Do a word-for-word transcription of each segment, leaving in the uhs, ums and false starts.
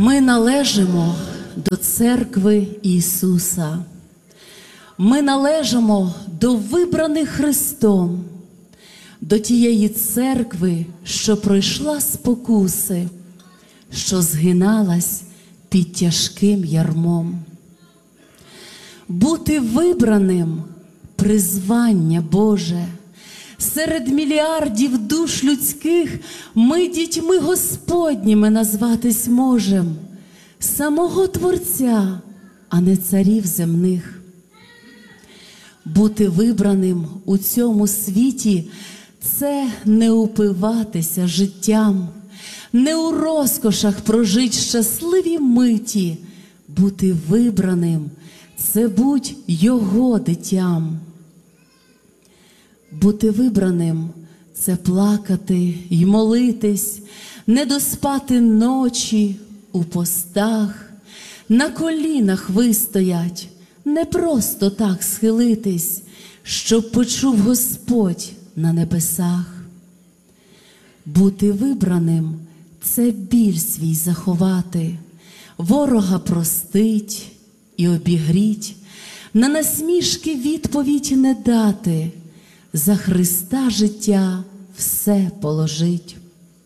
Ми належимо до церкви Ісуса. Ми належимо до вибраних Христом, до тієї церкви, що пройшла спокуси, що згиналась під тяжким ярмом. Бути вибраним – призвання Боже. Серед мільярдів душ людських ми дітьми Господніми назватись можем. Самого Творця, а не царів земних. Бути вибраним у цьому світі – це не упиватися життям, не у розкошах прожить щасливі миті. Бути вибраним – це будь Його дитям. Бути вибраним – це плакати й молитись, не доспати ночі у постах, на колінах вистоять, не просто так схилитись, щоб почув Господь на небесах. Бути вибраним – це біль свій заховати, ворога простить і обігріть, на насмішки відповідь не дати, за Христа життя все положить.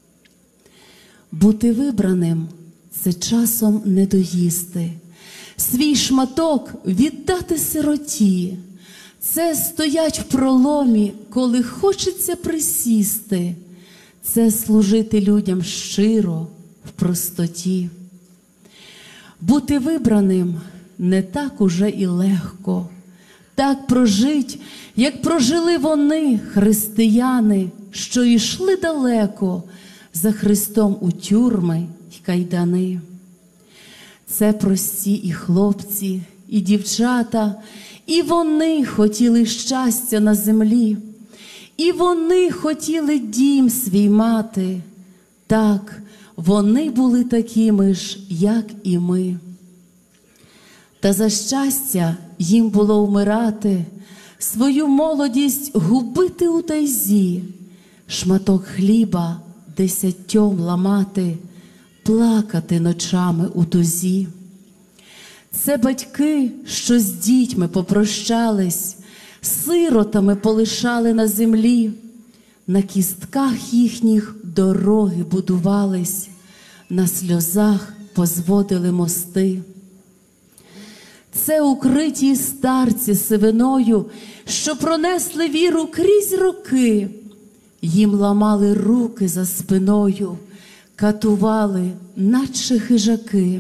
Бути вибраним – це часом не доїсти, свій шматок віддати сироті. Це стоять в проломі, коли хочеться присісти. Це служити людям щиро, в простоті. Бути вибраним не так уже і легко. Так прожить, як прожили вони, християни, що йшли далеко за Христом у тюрми й кайдани. Це прості і хлопці, і дівчата, і вони хотіли щастя на землі, і вони хотіли дім свій мати. Так, вони були такими ж, як і ми. Та за щастя їм було вмирати, свою молодість губити у тайзі, шматок хліба десятьом ламати, плакати ночами у тузі. Це батьки, що з дітьми попрощались, сиротами полишали на землі, на кістках їхніх дороги будувались, на сльозах позводили мости. Це укриті старці сивиною, що пронесли віру крізь роки. Їм ламали руки за спиною, катували, наче хижаки.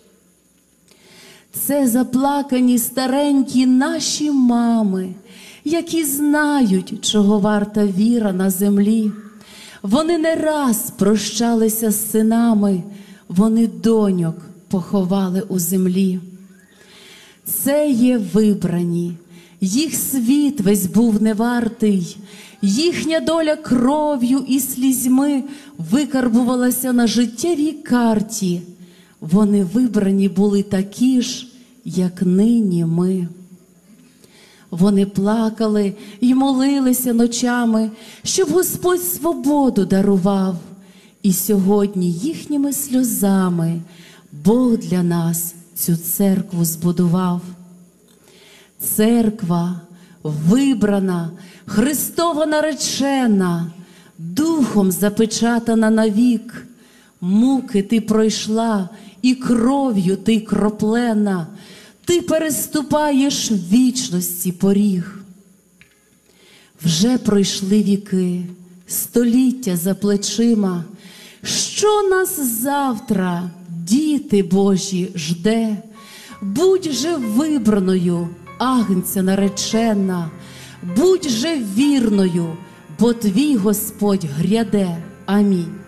Це заплакані старенькі наші мами, які знають, чого варта віра на землі. Вони не раз прощалися з синами, вони доньок поховали у землі. Це є вибрані, їх світ весь був невартий, їхня доля кров'ю і слізьми викарбувалася на життєвій карті. Вони вибрані були такі ж, як нині ми. Вони плакали й молилися ночами, щоб Господь свободу дарував. І сьогодні їхніми сльозами Бог для нас цю церкву збудував. Церква вибрана, Христова наречена, Духом запечатана навік. Муки ти пройшла, і кров'ю ти кроплена, ти переступаєш вічності поріг. Вже пройшли віки, століття за плечима. Що нас завтра, діти Божі, жде? Будь же вибраною, агнця наречена, будь же вірною, бо твій Господь гряде. Амінь.